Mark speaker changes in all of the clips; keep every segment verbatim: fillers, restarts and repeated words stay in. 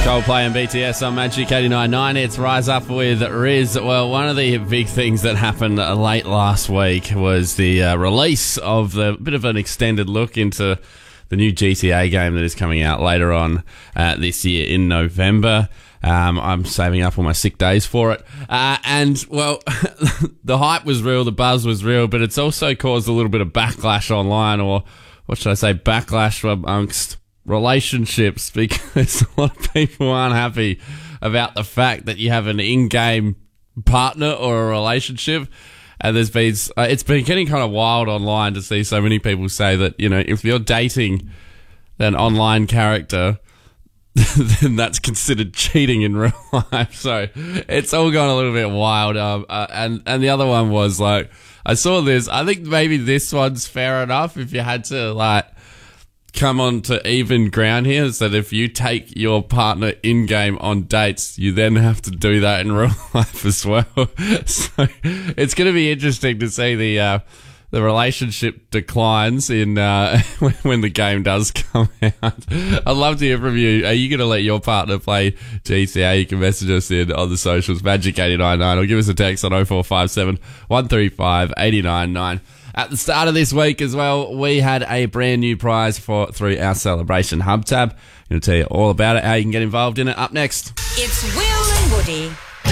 Speaker 1: Coldplay and B T S on Magic eighty-nine point nine. It's Rise Up with Riz. Well, one of the big things that happened late last week was the uh, release of the bit of an extended look into the new G T A game that is coming out later on uh, this year in November. Um, I'm saving up all my sick days for it. Uh, and, well, the hype was real, the buzz was real, but it's also caused a little bit of backlash online, or what should I say, backlash amongst relationships, because a lot of people aren't happy about the fact that you have an in-game partner or a relationship. And there's been, uh, it's been getting kind of wild online to see so many people say that, you know, if you're dating an online character, then that's considered cheating in real life. So it's all gone a little bit wild. Um, uh, and, and the other one was like, I saw this, I think maybe this one's fair enough if you had to like come on to even ground here, is that if you take your partner in game on dates, you then have to do that in real life as well. So it's going to be interesting to see the uh, the relationship declines in uh, when, when the game does come out. I'd love to hear from you. Are you going to let your partner play G T A? You can message us in on the socials, Magic eighty-nine point nine, or give us a text on oh four five seven, one three five, eight nine nine. At the start of this week as well, we had a brand new prize for through our Celebration Hub tab. I'm going to tell you all about it, how you can get involved in it, up next.
Speaker 2: It's Will and Woody.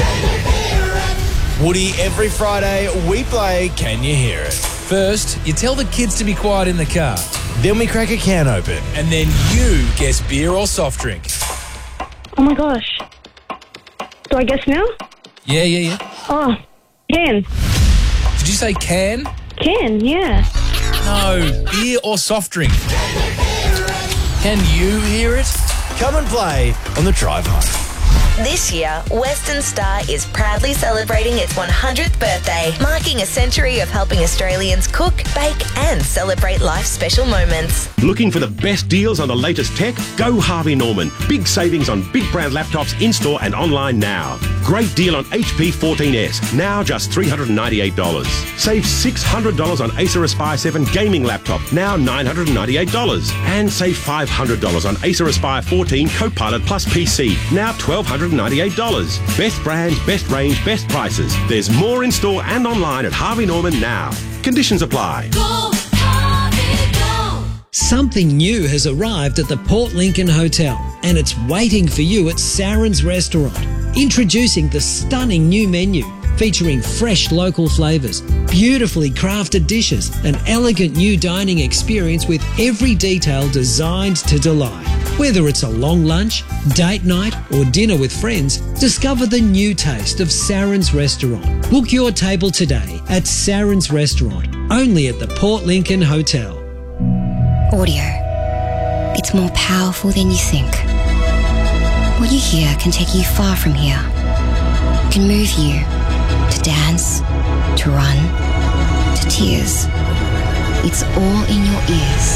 Speaker 3: Woody, every Friday we play Can You Hear It?
Speaker 4: First, you tell the kids to be quiet in the car.
Speaker 3: Then we crack a can open.
Speaker 4: And then you guess beer or soft drink.
Speaker 5: Oh my gosh. Do I guess now?
Speaker 4: Yeah, yeah, yeah.
Speaker 5: Oh, can.
Speaker 4: Did you say can?
Speaker 5: Can, yeah.
Speaker 4: No, beer or soft drink. Can you hear it?
Speaker 3: Come and play on the drive home.
Speaker 2: This year, Western Star is proudly celebrating its one hundredth birthday, marking a century of helping Australians cook, bake and celebrate life's special moments.
Speaker 6: Looking for the best deals on the latest tech? Go Harvey Norman. Big savings on big brand laptops in-store and online now. Great deal on H P fourteen S, now just three hundred ninety-eight dollars. Save six hundred dollars on Acer Aspire seven gaming laptop, now nine hundred ninety-eight dollars. And save five hundred dollars on Acer Aspire fourteen Copilot Plus P C, now twelve hundred ninety-eight dollars. Best brands, best range, best prices. There's more in store and online at Harvey Norman now. Conditions apply.
Speaker 7: Go, Harvey, go.
Speaker 8: Something new has arrived at the Port Lincoln Hotel, and it's waiting for you at Saren's Restaurant. Introducing the stunning new menu, featuring fresh local flavours, beautifully crafted dishes, an elegant new dining experience with every detail designed to delight. Whether it's a long lunch, date night or dinner with friends, discover the new taste of Saren's Restaurant. Book your table today at Saren's Restaurant, only at the Port Lincoln Hotel.
Speaker 9: Audio. It's more powerful than you think. What you hear can take you far from here. It can move you to dance, to run, to tears. It's all in your ears.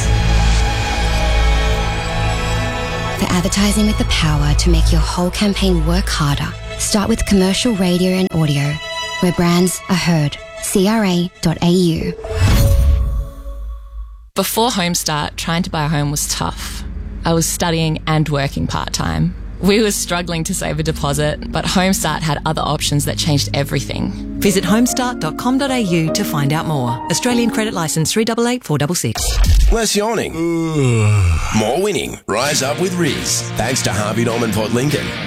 Speaker 9: For advertising with the power to make your whole campaign work harder, start with commercial radio and audio, where brands are heard. C R A dot A U.
Speaker 10: Before Homestart, trying to buy a home was tough. I was studying and working part-time. We were struggling to save a deposit, but Homestart had other options that changed everything.
Speaker 11: Visit homestart dot com dot a u to find out more. Australian credit licence three eight eight four six six.
Speaker 3: Less yawning. More winning. Rise up with Riz. Thanks to Harvey Norman Port Lincoln.